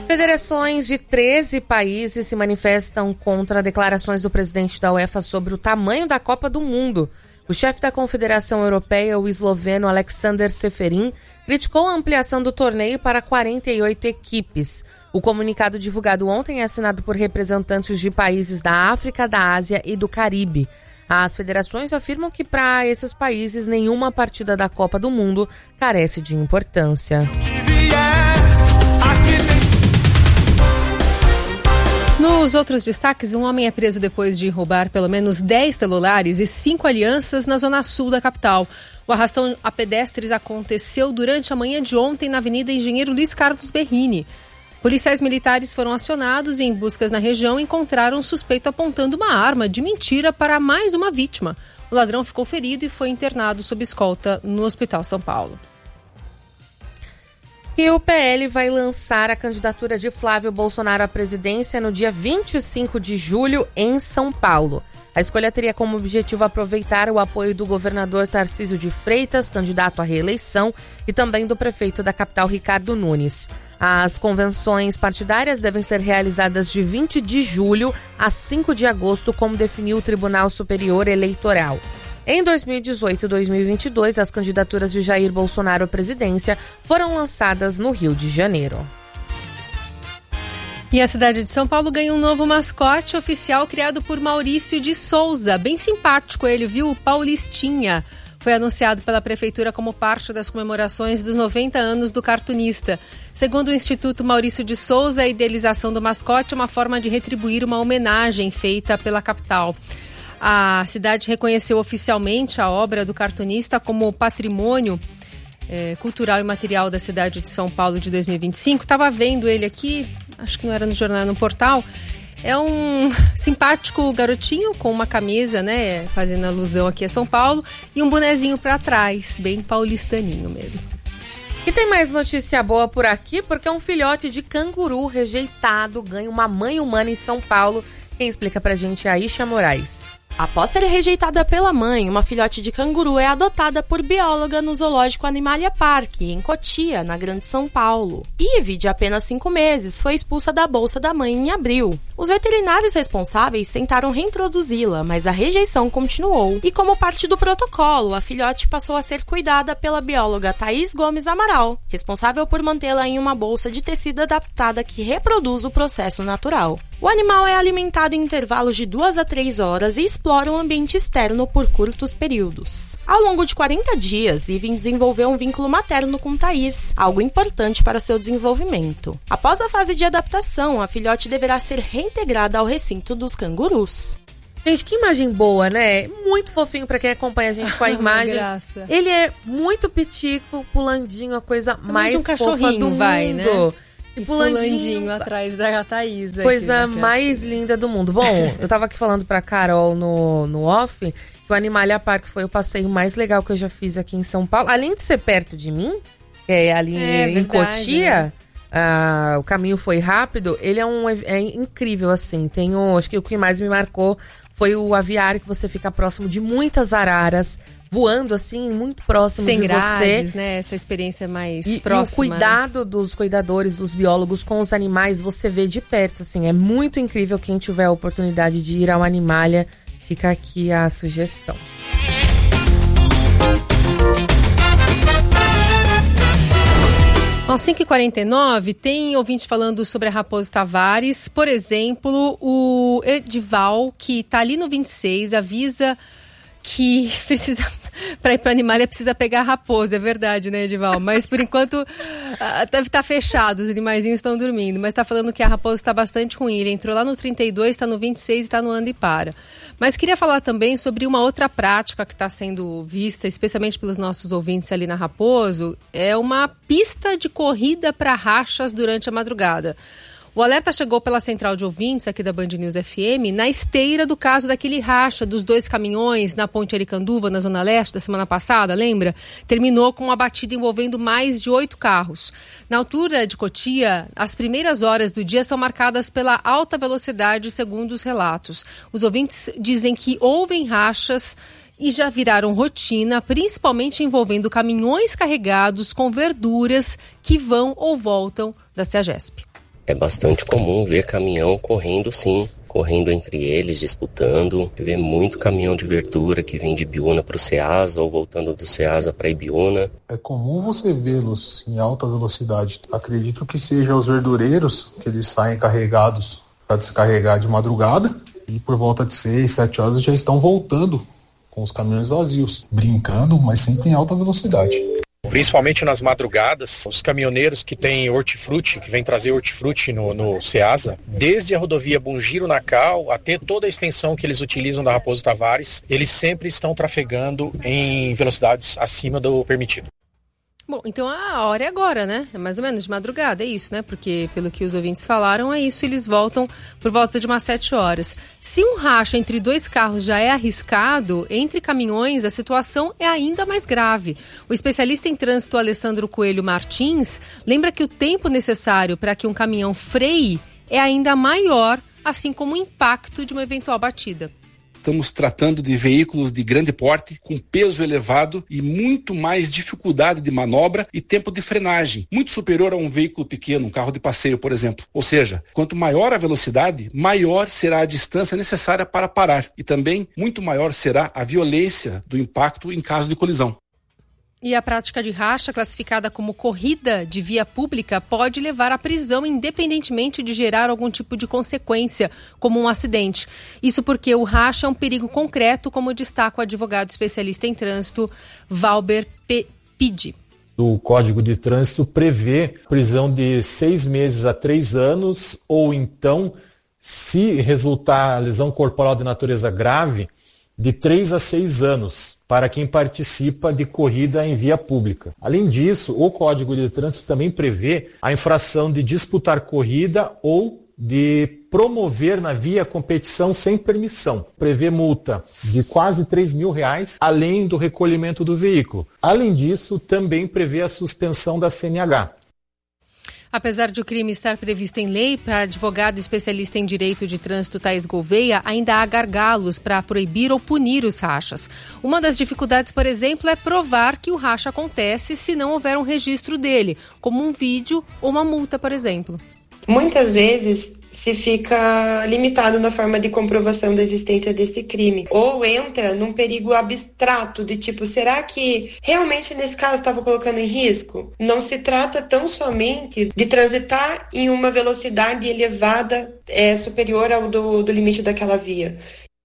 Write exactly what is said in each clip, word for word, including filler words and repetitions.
Federações de treze países se manifestam contra declarações do presidente da UEFA sobre o tamanho da Copa do Mundo. O chefe da Confederação Europeia, o esloveno Alexander Čeferin, criticou a ampliação do torneio para quarenta e oito equipes. O comunicado divulgado ontem é assinado por representantes de países da África, da Ásia e do Caribe. As federações afirmam que para esses países nenhuma partida da Copa do Mundo carece de importância. Nos outros destaques, um homem é preso depois de roubar pelo menos dez celulares e cinco alianças na zona sul da capital. O arrastão a pedestres aconteceu durante a manhã de ontem na Avenida Engenheiro Luiz Carlos Berrini. Policiais militares foram acionados e em buscas na região encontraram um suspeito apontando uma arma de mentira para mais uma vítima. O ladrão ficou ferido e foi internado sob escolta no Hospital São Paulo. E o P L vai lançar a candidatura de Flávio Bolsonaro à presidência no dia vinte e cinco de julho em São Paulo. A escolha teria como objetivo aproveitar o apoio do governador Tarcísio de Freitas, candidato à reeleição, e também do prefeito da capital, Ricardo Nunes. As convenções partidárias devem ser realizadas de vinte de julho a cinco de agosto, como definiu o Tribunal Superior Eleitoral. Em dois mil e dezoito e dois mil e vinte e dois, as candidaturas de Jair Bolsonaro à presidência foram lançadas no Rio de Janeiro. E a cidade de São Paulo ganha um novo mascote oficial criado por Maurício de Souza. Bem simpático ele, viu? O Paulistinha. Foi anunciado pela Prefeitura como parte das comemorações dos noventa anos do cartunista. Segundo o Instituto Maurício de Souza, a idealização do mascote é uma forma de retribuir uma homenagem feita pela capital. A cidade reconheceu oficialmente a obra do cartunista como patrimônio é, cultural e material da cidade de São Paulo de dois mil e vinte e cinco. Estava vendo ele aqui, acho que não era no jornal, no portal. É um simpático garotinho com uma camisa, né, fazendo alusão aqui a São Paulo, e um bonezinho para trás, bem paulistaninho mesmo. E tem mais notícia boa por aqui, porque um filhote de canguru rejeitado ganha uma mãe humana em São Paulo. Quem explica pra gente é a Isha Moraes. Após ser rejeitada pela mãe, uma filhote de canguru é adotada por bióloga no Zoológico Animalia Park, em Cotia, na Grande São Paulo. Ivy, de apenas cinco meses, foi expulsa da bolsa da mãe em abril. Os veterinários responsáveis tentaram reintroduzi-la, mas a rejeição continuou. E como parte do protocolo, a filhote passou a ser cuidada pela bióloga Thaís Gomes Amaral, responsável por mantê-la em uma bolsa de tecido adaptada que reproduz o processo natural. O animal é alimentado em intervalos de duas a três horas e explora o ambiente externo por curtos períodos. Ao longo de quarenta dias, Ivy desenvolveu um vínculo materno com Thaís, algo importante para seu desenvolvimento. Após a fase de adaptação, a filhote deverá ser reintegrada ao recinto dos cangurus. Gente, que imagem boa, né? Muito fofinho pra quem acompanha a gente com a imagem. Graça. Ele é muito pitico, pulandinho, a coisa Também mais um fofa do vai, mundo. Né? E pulandinho, pulandinho atrás da Thaís. Coisa mais linda do mundo. Bom, eu tava aqui falando pra Carol no, no off que o Animalia Park foi o passeio mais legal que eu já fiz aqui em São Paulo. Além de ser perto de mim, é, ali é, em verdade, Cotia, né? ah, o caminho foi rápido. Ele é, um, é incrível, assim. Tem um, acho que o que mais me marcou foi o aviário, que você fica próximo de muitas araras, voando assim, muito próximo Sem de grades, você. né? Essa experiência mais e, próxima. E o cuidado, né, dos cuidadores, dos biólogos com os animais, você vê de perto, assim. É muito incrível. Quem tiver a oportunidade de ir ao Animalia, fica aqui a sugestão. Às cinco e quarenta e nove, tem ouvinte falando sobre a Raposo Tavares. Por exemplo, o Edival, que tá ali no vinte e seis, avisa que precisa, para ir para Animalia precisa pegar a raposa. É verdade, né, Edival? Mas por enquanto deve estar fechado, os animaizinhos estão dormindo. Mas está falando que a raposa está bastante ruim. Ele entrou lá no trinta e dois, está no vinte e seis e está no Anda e Para. Mas queria falar também sobre uma outra prática que está sendo vista, especialmente pelos nossos ouvintes ali na Raposo. É uma pista de corrida para rachas durante a madrugada. O alerta chegou pela central de ouvintes aqui da Band News F M na esteira do caso daquele racha dos dois caminhões na Ponte Aricanduva, na Zona Leste, da semana passada, lembra? Terminou com uma batida envolvendo mais de oito carros. Na altura de Cotia, as primeiras horas do dia são marcadas pela alta velocidade, segundo os relatos. Os ouvintes dizem que ouvem rachas e já viraram rotina, principalmente envolvendo caminhões carregados com verduras que vão ou voltam da CEAGESP. É bastante comum ver caminhão correndo sim, correndo entre eles, disputando. Vê muito caminhão de verdura que vem de Ibiúna para o Ceasa ou voltando do Ceasa para Ibiúna. É comum você vê-los em alta velocidade. Acredito que sejam os verdureiros, que eles saem carregados para descarregar de madrugada e por volta de seis, sete horas já estão voltando com os caminhões vazios, brincando, mas sempre em alta velocidade. Principalmente nas madrugadas, os caminhoneiros que têm hortifruti, que vêm trazer hortifruti no, no Ceasa, desde a rodovia Bom-Giro-Nacal até toda a extensão que eles utilizam da Raposo Tavares, eles sempre estão trafegando em velocidades acima do permitido. Bom, então a hora é agora, né? É mais ou menos de madrugada, é isso, né? Porque pelo que os ouvintes falaram, é isso, eles voltam por volta de umas sete horas. Se um racha entre dois carros já é arriscado, entre caminhões a situação é ainda mais grave. O especialista em trânsito Alessandro Coelho Martins lembra que o tempo necessário para que um caminhão freie é ainda maior, assim como o impacto de uma eventual batida. Estamos tratando de veículos de grande porte, com peso elevado e muito mais dificuldade de manobra e tempo de frenagem, muito superior a um veículo pequeno, um carro de passeio, por exemplo. Ou seja, quanto maior a velocidade, maior será a distância necessária para parar e também muito maior será a violência do impacto em caso de colisão. E a prática de racha, classificada como corrida de via pública, pode levar à prisão independentemente de gerar algum tipo de consequência, como um acidente. Isso porque o racha é um perigo concreto, como destaca o advogado especialista em trânsito, Valber Pidi. O Código de Trânsito prevê prisão de seis meses a três anos, ou então, se resultar lesão corporal de natureza grave, de três a seis anos, para quem participa de corrida em via pública. Além disso, o Código de Trânsito também prevê a infração de disputar corrida ou de promover na via competição sem permissão. Prevê multa de quase três mil reais, além do recolhimento do veículo. Além disso, também prevê a suspensão da C N H. Apesar de o crime estar previsto em lei, para advogado especialista em direito de trânsito Thaís Gouveia, ainda há gargalos para proibir ou punir os rachas. Uma das dificuldades, por exemplo, é provar que o racha acontece se não houver um registro dele, como um vídeo ou uma multa, por exemplo. Muitas vezes se fica limitado na forma de comprovação da existência desse crime. Ou entra num perigo abstrato de tipo, será que realmente nesse caso estava colocando em risco? Não se trata tão somente de transitar em uma velocidade elevada é, superior ao do, do limite daquela via.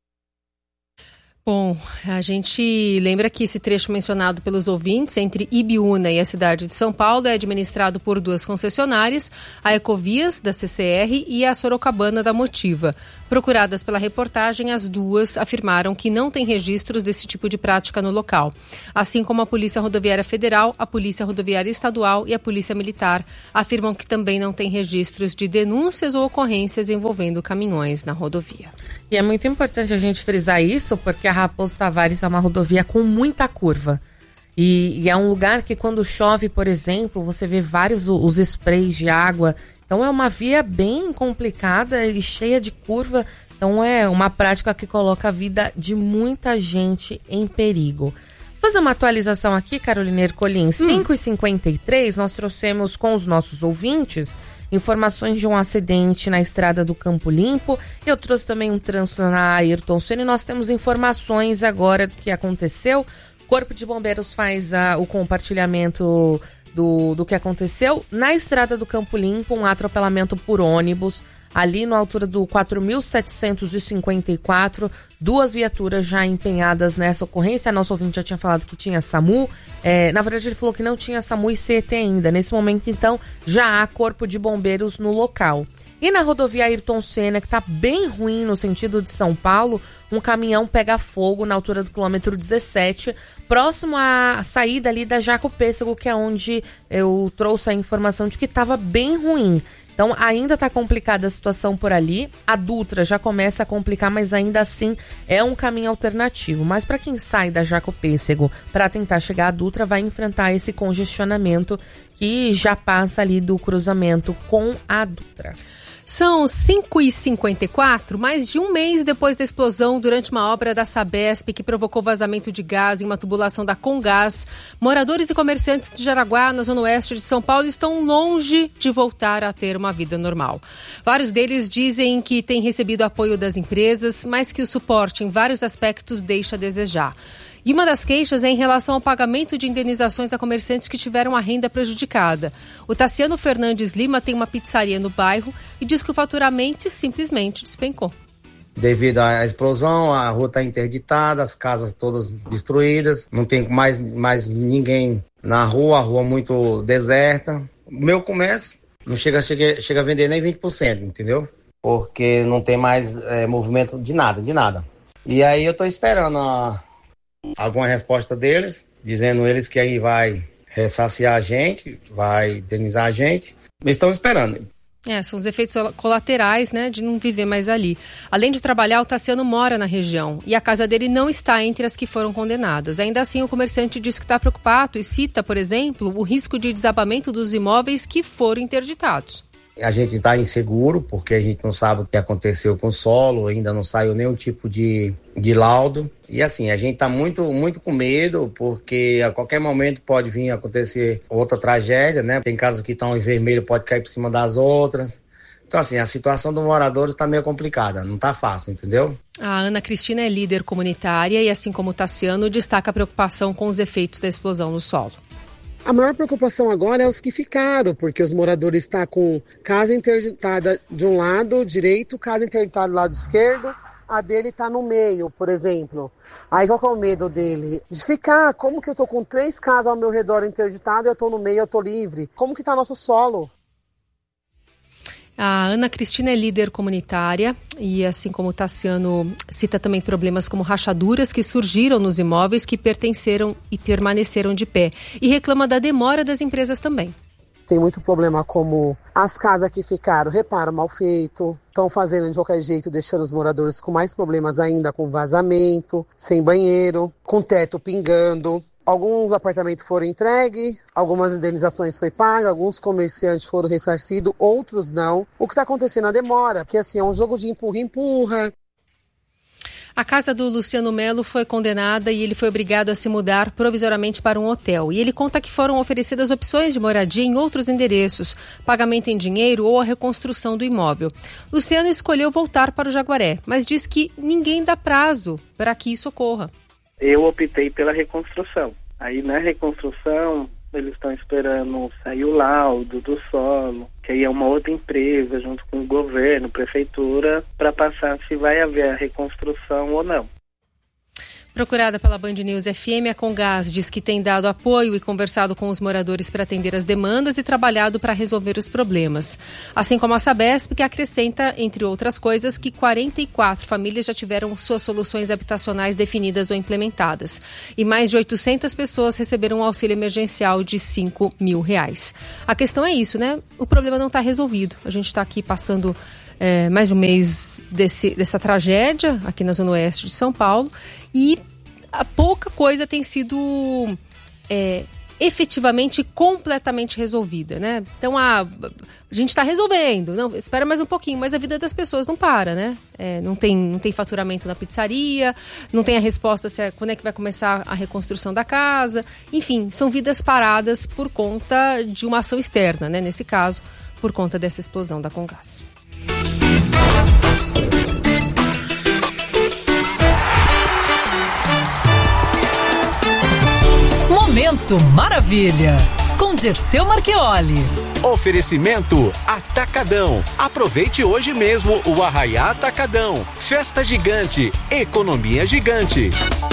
Bom, a gente lembra que esse trecho mencionado pelos ouvintes entre Ibiúna e a cidade de São Paulo é administrado por duas concessionárias, a Ecovias, da C C R, e a Sorocabana, da Motiva. Procuradas pela reportagem, as duas afirmaram que não tem registros desse tipo de prática no local. Assim como a Polícia Rodoviária Federal, a Polícia Rodoviária Estadual e a Polícia Militar afirmam que também não tem registros de denúncias ou ocorrências envolvendo caminhões na rodovia. E é muito importante a gente frisar isso, porque a Raposo Tavares é uma rodovia com muita curva. E, e é um lugar que quando chove, por exemplo, você vê vários os sprays de água. Então é uma via bem complicada e cheia de curva. Então é uma prática que coloca a vida de muita gente em perigo. Vou fazer uma atualização aqui, Carolina Ercolim. Hum. cinco e cinquenta e três, nós trouxemos com os nossos ouvintes informações de um acidente na estrada do Campo Limpo. Eu trouxe também um trânsito na Ayrton Senna e nós temos informações agora do que aconteceu. O Corpo de Bombeiros faz uh, o compartilhamento do, do que aconteceu. Na estrada do Campo Limpo, um atropelamento por ônibus, ali na altura do quatro mil setecentos e cinquenta e quatro, duas viaturas já empenhadas nessa ocorrência. A nossa ouvinte já tinha falado que tinha SAMU. É, na verdade, ele falou que não tinha SAMU e C E T ainda. Nesse momento, então, já há Corpo de Bombeiros no local. E na rodovia Ayrton Senna, que está bem ruim no sentido de São Paulo, um caminhão pega fogo na altura do quilômetro dezessete, próximo à saída ali da Jaco Pêssego, que é onde eu trouxe a informação de que estava bem ruim. Então ainda está complicada a situação por ali. A Dutra já começa a complicar, mas ainda assim é um caminho alternativo. Mas para quem sai da Jaco Pêssego para tentar chegar à Dutra, vai enfrentar esse congestionamento que já passa ali do cruzamento com a Dutra. São cinco e cinquenta e quatro, mais de um mês depois da explosão durante uma obra da Sabesp que provocou vazamento de gás em uma tubulação da Comgás, moradores e comerciantes de Jaraguá, na zona oeste de São Paulo, estão longe de voltar a ter uma vida normal. Vários deles dizem que têm recebido apoio das empresas, mas que o suporte em vários aspectos deixa a desejar. E uma das queixas é em relação ao pagamento de indenizações a comerciantes que tiveram a renda prejudicada. O Tassiano Fernandes Lima tem uma pizzaria no bairro e diz que o faturamento simplesmente despencou. Devido à explosão, a rua está interditada, as casas todas destruídas, não tem mais, mais ninguém na rua, a rua muito deserta. O meu comércio não chega, chega, chega a vender nem vinte por cento, entendeu? Porque não tem mais é, movimento de nada, de nada. E aí eu estou esperando a... alguma resposta deles, dizendo eles que aí vai ressarciar a gente, vai indenizar a gente. Eles estão esperando. É, são os efeitos colaterais, né, de não viver mais ali. Além de trabalhar, o Tassiano mora na região e a casa dele não está entre as que foram condenadas. Ainda assim, o comerciante diz que está preocupado e cita, por exemplo, o risco de desabamento dos imóveis que foram interditados. A gente está inseguro porque a gente não sabe o que aconteceu com o solo, ainda não saiu nenhum tipo de, de laudo. E assim, a gente está muito, muito com medo porque a qualquer momento pode vir acontecer outra tragédia, né? Tem casas que estão em vermelho, pode cair por cima das outras. Então assim, a situação dos moradores está meio complicada, não está fácil, entendeu? A Ana Cristina é líder comunitária e, assim como o Tassiano, destaca a preocupação com os efeitos da explosão no solo. A maior preocupação agora é os que ficaram, porque os moradores estão com casa interditada de um lado direito, casa interditada do lado esquerdo, a dele está no meio, por exemplo. Aí qual que é o medo dele? De ficar, como que eu estou com três casas ao meu redor interditadas, eu estou no meio, eu estou livre? Como que está nosso solo? A Ana Cristina é líder comunitária e, assim como o Tassiano, cita também problemas como rachaduras que surgiram nos imóveis que pertenceram e permaneceram de pé. E reclama da demora das empresas também. Tem muito problema como as casas que ficaram, reparo mal feito, estão fazendo de qualquer jeito, deixando os moradores com mais problemas ainda, com vazamento, sem banheiro, com teto pingando. Alguns apartamentos foram entregues, algumas indenizações foram pagas, alguns comerciantes foram ressarcidos, outros não. O que está acontecendo é a demora, porque assim, é um jogo de empurra-empurra. A casa do Luciano Melo foi condenada e ele foi obrigado a se mudar provisoriamente para um hotel. E ele conta que foram oferecidas opções de moradia em outros endereços, pagamento em dinheiro ou a reconstrução do imóvel. Luciano escolheu voltar para o Jaguaré, mas diz que ninguém dá prazo para que isso ocorra. Eu optei pela reconstrução. Aí na reconstrução eles estão esperando sair o laudo do solo, que aí é uma outra empresa junto com o governo, prefeitura, para passar se vai haver a reconstrução ou não. Procurada pela Band News F M, a Comgás diz que tem dado apoio e conversado com os moradores para atender as demandas e trabalhado para resolver os problemas. Assim como a Sabesp, que acrescenta, entre outras coisas, que quarenta e quatro famílias já tiveram suas soluções habitacionais definidas ou implementadas. E mais de oitocentas pessoas receberam um auxílio emergencial de cinco mil reais. A questão é isso, né? O problema não está resolvido. A gente está aqui passando é, mais de um mês desse, dessa tragédia aqui na Zona Oeste de São Paulo. E a pouca coisa tem sido é, efetivamente, completamente resolvida, né? Então, a, a gente está resolvendo, não, espera mais um pouquinho, mas a vida das pessoas não para, né? É, não tem, não tem faturamento na pizzaria, não tem a resposta se é, quando é que vai começar a reconstrução da casa. Enfim, são vidas paradas por conta de uma ação externa, né? Nesse caso, por conta dessa explosão da Comgás. Momento Maravilha, com Dirceu Marchioli. Oferecimento Atacadão. Aproveite hoje mesmo o Arraiá Atacadão. Festa gigante, economia gigante.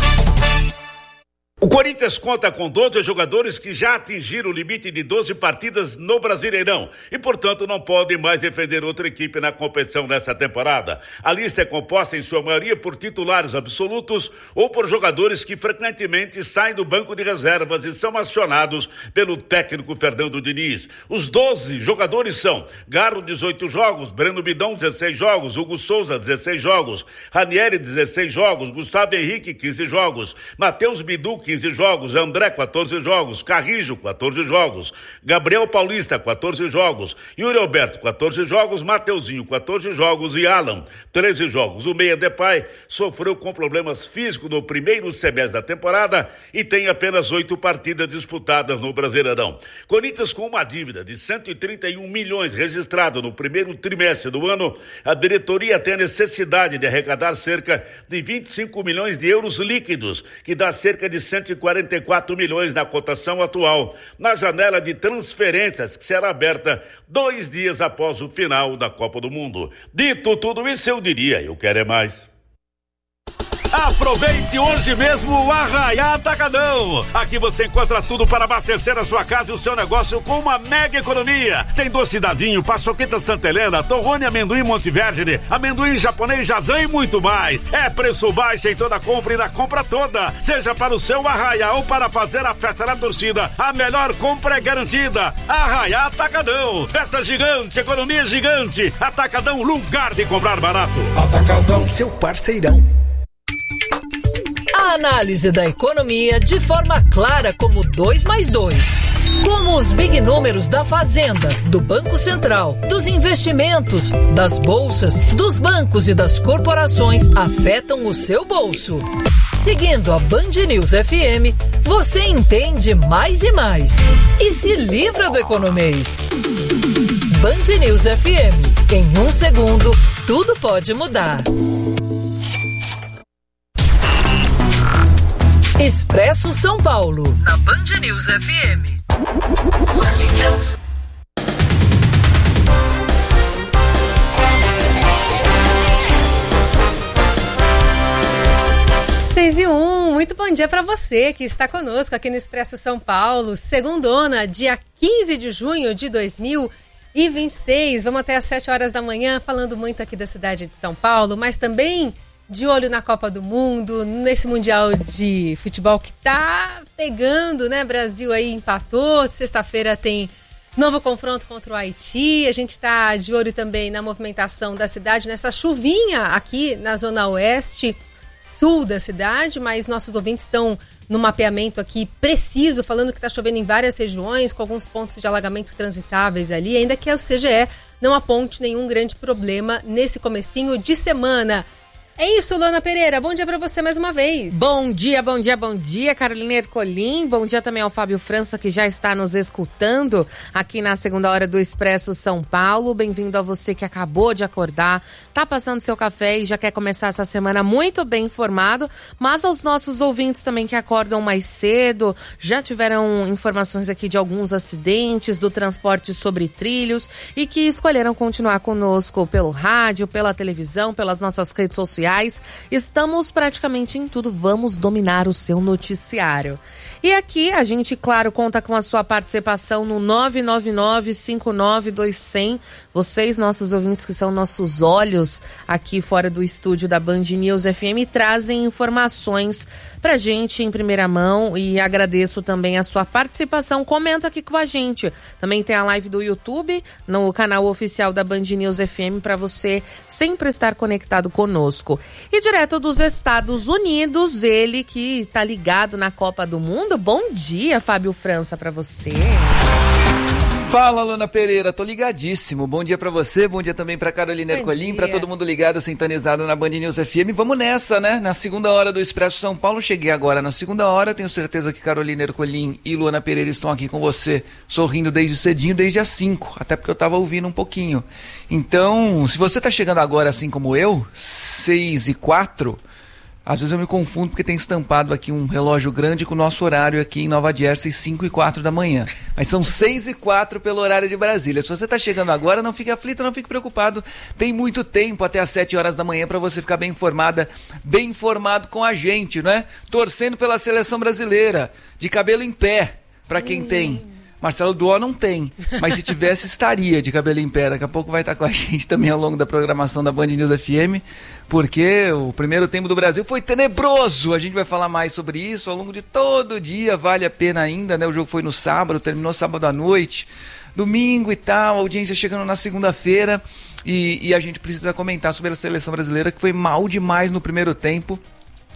O Corinthians conta com doze jogadores que já atingiram o limite de doze partidas no Brasileirão e, portanto, não podem mais defender outra equipe na competição nessa temporada. A lista é composta, em sua maioria, por titulares absolutos ou por jogadores que frequentemente saem do banco de reservas e são acionados pelo técnico Fernando Diniz. Os doze jogadores são Garro, dezoito jogos, Breno Bidon, dezesseis jogos, Hugo Souza, dezesseis jogos, Ranieri, dezesseis jogos, Gustavo Henrique, quinze jogos, Matheus Bidu, quinze quinze jogos, André, quatorze jogos, Carrijo, quatorze jogos, Gabriel Paulista, quatorze jogos, Yuri Alberto, quatorze jogos, Mateuzinho, quatorze jogos e Alan, treze jogos. O meia Depay sofreu com problemas físicos no primeiro semestre da temporada e tem apenas oito partidas disputadas no Brasileirão. Corinthians, com uma dívida de cento e trinta e um milhões registrada no primeiro trimestre do ano, a diretoria tem a necessidade de arrecadar cerca de vinte e cinco milhões de euros líquidos, que dá cerca de cento e quarenta e quatro milhões na cotação atual, na janela de transferências que será aberta dois dias após o final da Copa do Mundo. Dito tudo isso, eu diria, eu quero é mais. Aproveite hoje mesmo o Arraiá Atacadão. Aqui você encontra tudo para abastecer a sua casa e o seu negócio com uma mega economia. Tem doce dadinho, paçoqueta Santa Helena, torrone amendoim Monteverde, amendoim japonês Jazan e muito mais. É preço baixo em toda compra e na compra toda. Seja para o seu Arraiá ou para fazer a festa na torcida, a melhor compra é garantida. Arraiá Atacadão. Festa gigante, economia gigante. Atacadão, lugar de comprar barato. Atacadão, seu parceirão. A análise da economia de forma clara como dois mais dois. Como os big números da Fazenda, do Banco Central, dos investimentos, das bolsas, dos bancos e das corporações afetam o seu bolso. Seguindo a Band News F M, você entende mais e mais. E se livra do economês. Band News F M. Em um segundo, tudo pode mudar. Expresso São Paulo, na Band News F M. seis e um, muito bom dia para você que está conosco aqui no Expresso São Paulo, segundona, dia quinze de junho de dois mil e vinte e seis. Vamos até às sete horas da manhã falando muito aqui da cidade de São Paulo, mas também de olho na Copa do Mundo, nesse Mundial de Futebol que tá pegando, né? Brasil aí empatou, sexta-feira tem novo confronto contra o Haiti. A gente tá de olho também na movimentação da cidade, nessa chuvinha aqui na zona oeste, sul da cidade, mas nossos ouvintes estão no mapeamento aqui preciso, falando que está chovendo em várias regiões, com alguns pontos de alagamento transitáveis ali, ainda que o C G E não aponte nenhum grande problema nesse comecinho de semana. É isso, Luana Pereira. Bom dia pra você mais uma vez. Bom dia, bom dia, bom dia, Carolina Ercolim. Bom dia também ao Fábio França, que já está nos escutando aqui na segunda hora do Expresso São Paulo. Bem-vindo a você que acabou de acordar, tá passando seu café e já quer começar essa semana muito bem informado, mas aos nossos ouvintes também que acordam mais cedo, já tiveram informações aqui de alguns acidentes do transporte sobre trilhos e que escolheram continuar conosco pelo rádio, pela televisão, pelas nossas redes sociais. Estamos praticamente em tudo, vamos dominar o seu noticiário. E aqui a gente, claro, conta com a sua participação no nove nove nove, cinco nove dois zero zero. Vocês, nossos ouvintes, que são nossos olhos aqui fora do estúdio da Band News F M, trazem informações pra gente em primeira mão e agradeço também a sua participação. Comenta aqui com a gente. Também tem a live do YouTube no canal oficial da Band News F M para você sempre estar conectado conosco. E direto dos Estados Unidos, ele que tá ligado na Copa do Mundo. Bom dia, Fábio França, para você. Fala, Luana Pereira, tô ligadíssimo. Bom dia pra você, bom dia também pra Carolina Ercolim, pra todo mundo ligado, sintonizado na Band News F M. Vamos nessa, né? Na segunda hora do Expresso São Paulo, cheguei agora na segunda hora, tenho certeza que Carolina Ercolim e Luana Pereira estão aqui com você, sorrindo desde cedinho, desde as cinco, até porque eu tava ouvindo um pouquinho. Então, se você tá chegando agora assim como eu, seis e quatro... Às vezes eu me confundo porque tem estampado aqui um relógio grande com o nosso horário aqui em Nova Jersey, cinco e quatro da manhã. Mas são seis e quatro pelo horário de Brasília. Se você está chegando agora, não fique aflito, não fique preocupado. Tem muito tempo até às sete horas da manhã para você ficar bem informada, bem informado com a gente, né? Torcendo pela seleção brasileira, de cabelo em pé, para quem hum. tem. Marcelo Duó não tem, mas se tivesse estaria de cabelo em pé. Daqui a pouco vai estar com a gente também ao longo da programação da Band News F M, porque o primeiro tempo do Brasil foi tenebroso. A gente vai falar mais sobre isso ao longo de todo o dia, vale a pena ainda, né? O jogo foi no sábado, terminou sábado à noite, domingo e tal, a audiência chegando na segunda-feira e, e a gente precisa comentar sobre a seleção brasileira que foi mal demais no primeiro tempo.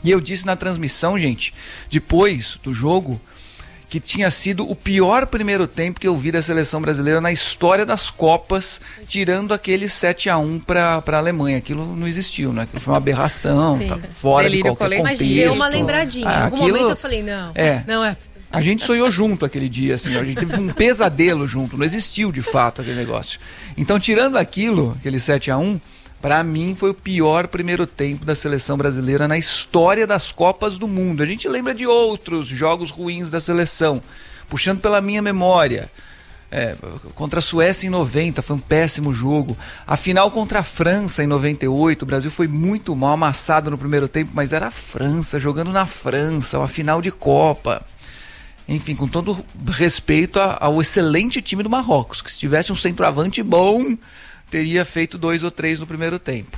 E eu disse na transmissão, gente, depois do jogo, que tinha sido o pior primeiro tempo que eu vi da seleção brasileira na história das Copas, tirando aquele sete a um para a Alemanha. Aquilo não existiu, né? Aquilo foi uma aberração, tá fora Delírio de qualquer contexto. contexto. Mas deu uma lembradinha. Ah, em algum aquilo, momento eu falei, não, é, não é possível. A gente sonhou junto aquele dia, assim, a gente teve um pesadelo junto, não existiu de fato aquele negócio. Então, tirando aquilo, aquele sete a um, para mim foi o pior primeiro tempo da seleção brasileira na história das Copas do Mundo. A gente lembra de outros jogos ruins da seleção, puxando pela minha memória. É, contra a Suécia em noventa, foi um péssimo jogo. A final contra a França em noventa e oito, o Brasil foi muito mal, amassado no primeiro tempo, mas era a França, jogando na França, uma final de Copa. Enfim, com todo respeito ao excelente time do Marrocos, que se tivesse um centroavante bom, teria feito dois ou três no primeiro tempo.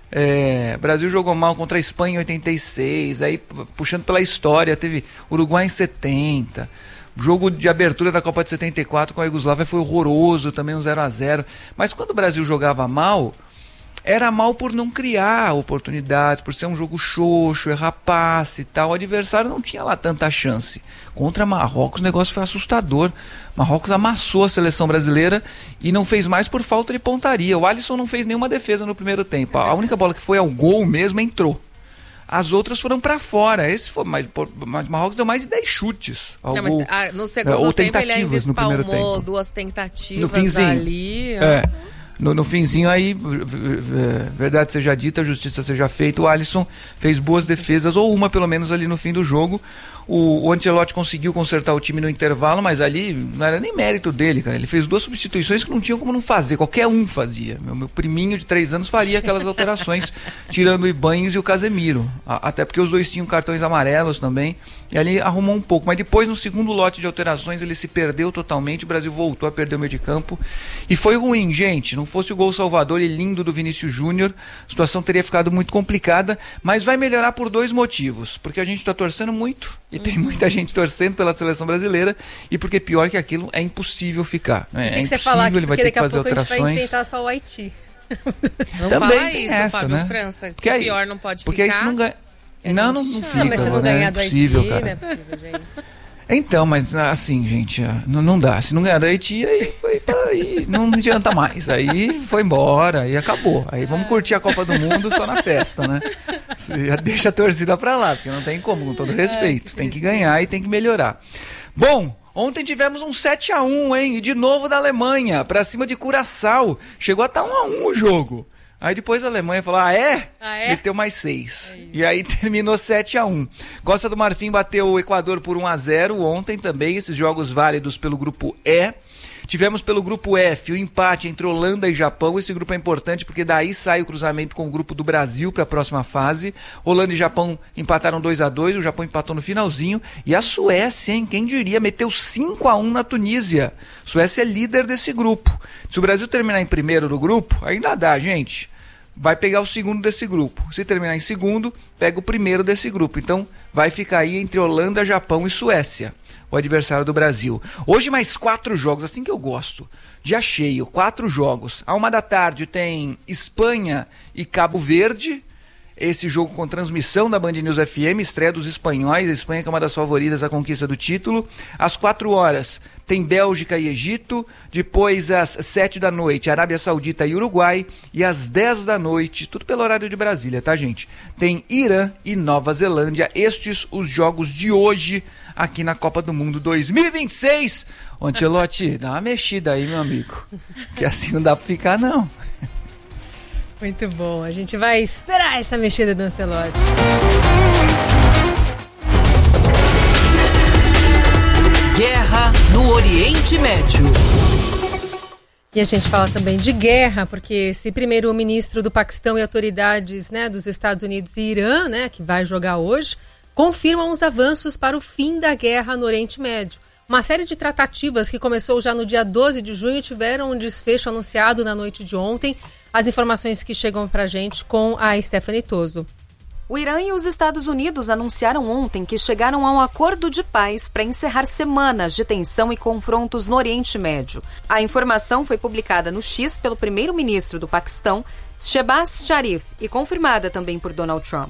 É, Brasil jogou mal contra a Espanha em oitenta e seis, aí puxando pela história, teve Uruguai em setenta, o jogo de abertura da Copa de setenta e quatro com a Iugoslávia foi horroroso, também um zero a zero, mas quando o Brasil jogava mal, era mal por não criar oportunidades, por ser um jogo xoxo, errar passe e tal. O adversário não tinha lá tanta chance. Contra Marrocos o negócio foi assustador. Marrocos amassou a seleção brasileira e não fez mais por falta de pontaria. O Alisson não fez nenhuma defesa no primeiro tempo. A única bola que foi ao gol mesmo entrou. As outras foram pra fora. Esse foi mais, mas Marrocos deu mais de dez chutes ao não, gol. Mas, ah, no segundo é, ou tempo ele ainda espalmou duas tentativas no finzinho. ali. É. No, no finzinho aí, verdade seja dita, justiça seja feita, o Alisson fez boas defesas, ou uma pelo menos ali no fim do jogo. O, o Ancelotti conseguiu consertar o time no intervalo, mas ali não era nem mérito dele, cara. Ele fez duas substituições que não tinham como não fazer, qualquer um fazia. Meu, meu priminho de três anos faria aquelas alterações, tirando o Ibanez e o Casemiro. A, até porque os dois tinham cartões amarelos também, e ali arrumou um pouco. Mas depois, no segundo lote de alterações, ele se perdeu totalmente, o Brasil voltou a perder o meio de campo. E foi ruim, gente. Não fosse o gol salvador e lindo do Vinícius Júnior, a situação teria ficado muito complicada, mas vai melhorar por dois motivos. Porque a gente está torcendo muito, e tem muita gente torcendo pela seleção brasileira, e porque pior que aquilo é impossível ficar. Né? É impossível, falar que, ele vai ter que fazer pouco alterações. A gente vai enfrentar só o Haiti. Não Também fala isso, essa, Fábio, né? França, que porque aí, pior não pode porque ficar. Porque aí se não ganha... É não, não, não fica. Não, mas se não né? ganhar é do possível, Haiti, cara. não é possível, gente. Então, mas assim, gente, não, não dá. Se não ganhar da Haiti, aí, aí, aí não adianta mais. Aí foi embora, aí acabou. Aí vamos curtir a Copa do Mundo só na festa, né? Você deixa a torcida pra lá, porque não tem como, com todo respeito. Tem que ganhar e tem que melhorar. Bom, ontem tivemos um sete a um, hein? E de novo da Alemanha, pra cima de Curaçao. Chegou a estar um a um o jogo. Aí depois a Alemanha falou, ah é? Ah, é? Meteu mais seis. É e aí terminou sete a um. Costa do Marfim bateu o Equador por um a zero ontem também, esses jogos válidos pelo grupo E. Tivemos pelo grupo F o empate entre Holanda e Japão. Esse grupo é importante porque daí sai o cruzamento com o grupo do Brasil para a próxima fase. Holanda e Japão empataram dois a dois, o Japão empatou no finalzinho. E a Suécia, hein? Quem diria, meteu cinco a um na Tunísia. Suécia é líder desse grupo. Se o Brasil terminar em primeiro do grupo, ainda dá, gente. Vai pegar o segundo desse grupo. Se terminar em segundo, pega o primeiro desse grupo. Então, vai ficar aí entre Holanda, Japão e Suécia, o adversário do Brasil. Hoje mais quatro jogos, assim que eu gosto. Dia cheio, quatro jogos. À uma da tarde tem Espanha e Cabo Verde. Esse jogo com transmissão da Band News F M, estreia dos espanhóis, a Espanha que é uma das favoritas à conquista do título. Às quatro horas tem Bélgica e Egito, depois às sete da noite Arábia Saudita e Uruguai, e às dez da noite, tudo pelo horário de Brasília, tá gente? Tem Irã e Nova Zelândia, estes os jogos de hoje aqui na Copa do Mundo dois mil e vinte e seis. Ô, Ancelotti, dá uma mexida aí, meu amigo, que assim não dá pra ficar não. Muito bom, a gente vai esperar essa mexida do Ancelotti. Guerra no Oriente Médio. E a gente fala também de guerra, porque esse primeiro-ministro do Paquistão e autoridades, né, dos Estados Unidos e Irã, né, que vai jogar hoje, confirmam os avanços para o fim da guerra no Oriente Médio. Uma série de tratativas que começou já no dia doze de junho tiveram um desfecho anunciado na noite de ontem. As informações que chegam pra gente com a Stephanie Toso. O Irã e os Estados Unidos anunciaram ontem que chegaram a um acordo de paz para encerrar semanas de tensão e confrontos no Oriente Médio. A informação foi publicada no X pelo primeiro-ministro do Paquistão, Shehbaz Sharif, e confirmada também por Donald Trump.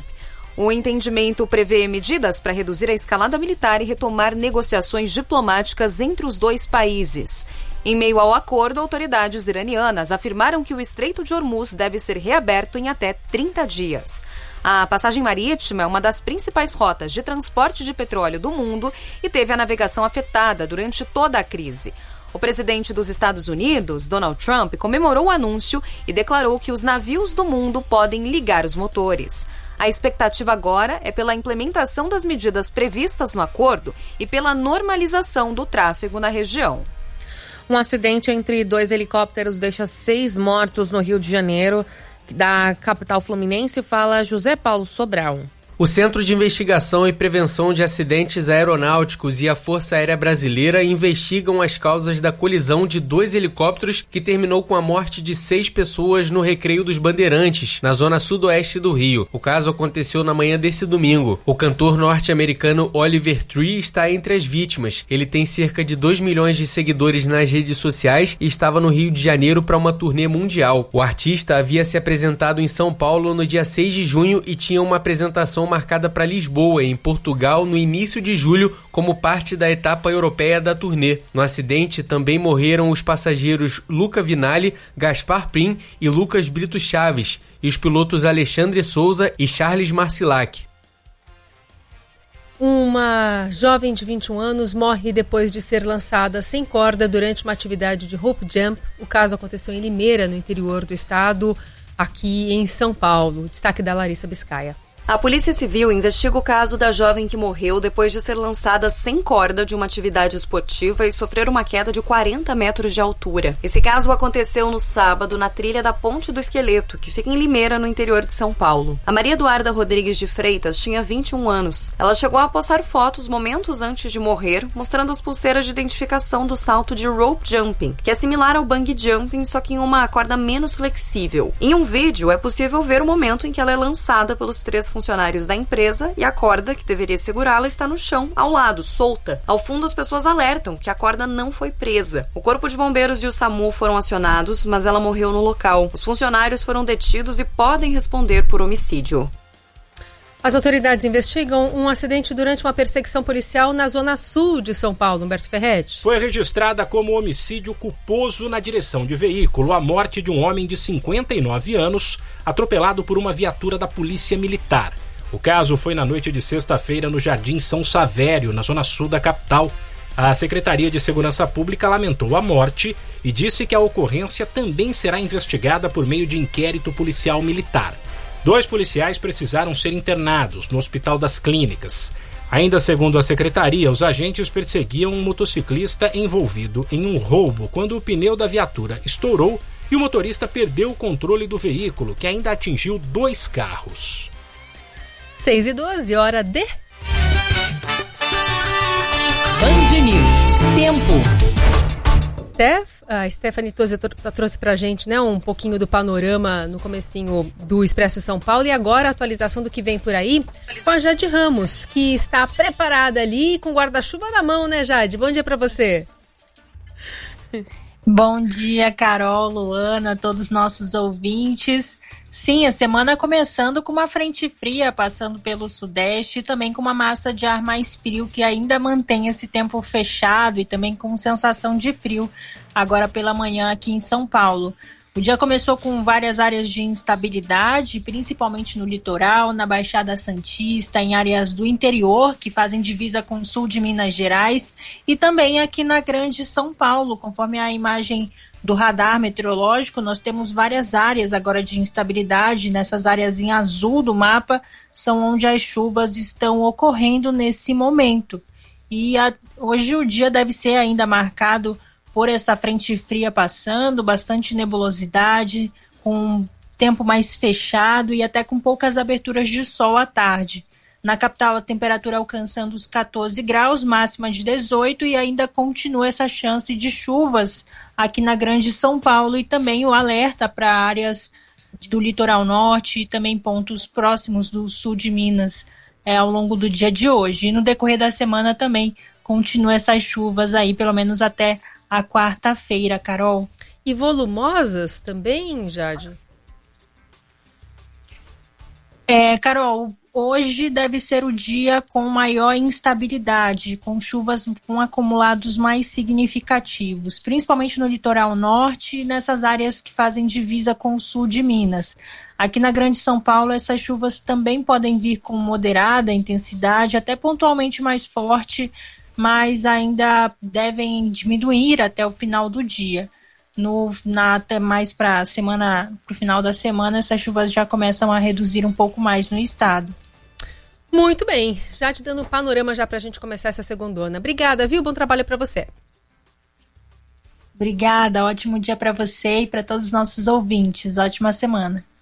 O entendimento prevê medidas para reduzir a escalada militar e retomar negociações diplomáticas entre os dois países. Em meio ao acordo, autoridades iranianas afirmaram que o Estreito de Hormuz deve ser reaberto em até trinta dias. A passagem marítima é uma das principais rotas de transporte de petróleo do mundo e teve a navegação afetada durante toda a crise. O presidente dos Estados Unidos, Donald Trump, comemorou o anúncio e declarou que os navios do mundo podem ligar os motores. A expectativa agora é pela implementação das medidas previstas no acordo e pela normalização do tráfego na região. Um acidente entre dois helicópteros deixa seis mortos no Rio de Janeiro. Da capital fluminense, fala José Paulo Sobral. O Centro de Investigação e Prevenção de Acidentes Aeronáuticos e a Força Aérea Brasileira investigam as causas da colisão de dois helicópteros que terminou com a morte de seis pessoas no Recreio dos Bandeirantes, na zona sudoeste do Rio. O caso aconteceu na manhã desse domingo. O cantor norte-americano Oliver Tree está entre as vítimas. Ele tem cerca de dois milhões de seguidores nas redes sociais e estava no Rio de Janeiro para uma turnê mundial. O artista havia se apresentado em São Paulo no dia seis de junho e tinha uma apresentação marcada para Lisboa, em Portugal, no início de julho, como parte da etapa europeia da turnê. No acidente também morreram os passageiros Luca Vinali, Gaspar Prim e Lucas Brito Chaves, e os pilotos Alexandre Souza e Charles Marcilac. Uma jovem de vinte e um anos morre depois de ser lançada sem corda durante uma atividade de rope jump. O caso aconteceu em Limeira, no interior do estado, aqui em São Paulo. Destaque da Larissa Biscaia. A Polícia Civil investiga o caso da jovem que morreu depois de ser lançada sem corda de uma atividade esportiva e sofrer uma queda de quarenta metros de altura. Esse caso aconteceu no sábado na trilha da Ponte do Esqueleto, que fica em Limeira, no interior de São Paulo. A Maria Eduarda Rodrigues de Freitas tinha vinte e um anos. Ela chegou a postar fotos momentos antes de morrer, mostrando as pulseiras de identificação do salto de rope jumping, que é similar ao bungee jumping, só que em uma corda menos flexível. Em um vídeo é possível ver o momento em que ela é lançada pelos três funcionários funcionários da empresa e a corda que deveria segurá-la está no chão, ao lado, solta. Ao fundo, as pessoas alertam que a corda não foi presa. O Corpo de Bombeiros e o SAMU foram acionados, mas ela morreu no local. Os funcionários foram detidos e podem responder por homicídio. As autoridades investigam um acidente durante uma perseguição policial na zona sul de São Paulo. Humberto Ferretti. Foi registrada como homicídio culposo na direção de veículo a morte de um homem de cinquenta e nove anos atropelado por uma viatura da Polícia Militar. O caso foi na noite de sexta-feira no Jardim São Savério, na zona sul da capital. A Secretaria de Segurança Pública lamentou a morte e disse que a ocorrência também será investigada por meio de inquérito policial militar. Dois policiais precisaram ser internados no Hospital das Clínicas. Ainda segundo a secretaria, os agentes perseguiam um motociclista envolvido em um roubo quando o pneu da viatura estourou e o motorista perdeu o controle do veículo, que ainda atingiu dois carros. seis e doze, hora de... Band News. Tempo. Steph, a Stephanie Tosi trouxe pra gente, né, um pouquinho do panorama no comecinho do Expresso São Paulo e agora a atualização do que vem por aí com a Jade Ramos, que está preparada ali com guarda-chuva na mão, né, Jade? Bom dia pra você. Bom dia, Carol, Luana, todos os nossos ouvintes. Sim, a semana começando com uma frente fria passando pelo sudeste e também com uma massa de ar mais frio que ainda mantém esse tempo fechado e também com sensação de frio agora pela manhã aqui em São Paulo. O dia começou com várias áreas de instabilidade, principalmente no litoral, na Baixada Santista, em áreas do interior, que fazem divisa com o sul de Minas Gerais, e também aqui na Grande São Paulo. Conforme a imagem do radar meteorológico, nós temos várias áreas agora de instabilidade. Nessas áreas em azul do mapa são onde as chuvas estão ocorrendo nesse momento. E a, hoje o dia deve ser ainda marcado por essa frente fria passando, bastante nebulosidade, com tempo mais fechado e até com poucas aberturas de sol à tarde. Na capital, a temperatura alcançando os catorze graus, máxima de dezoito, e ainda continua essa chance de chuvas aqui na Grande São Paulo e também o alerta para áreas do litoral norte e também pontos próximos do sul de Minas é, ao longo do dia de hoje. E no decorrer da semana também continua essas chuvas aí, pelo menos até a quarta-feira, Carol. E volumosas também, Jade? É, Carol, hoje deve ser o dia com maior instabilidade, com chuvas com acumulados mais significativos, principalmente no litoral norte e nessas áreas que fazem divisa com o sul de Minas. Aqui na Grande São Paulo, essas chuvas também podem vir com moderada intensidade, até pontualmente mais forte, mas ainda devem diminuir até o final do dia. No, na, até mais para semana, para o final da semana, essas chuvas já começam a reduzir um pouco mais no estado. Muito bem, já te dando um panorama já para a gente começar essa segundona. Obrigada, viu? Bom trabalho para você. Obrigada, ótimo dia para você e para todos os nossos ouvintes. Ótima semana.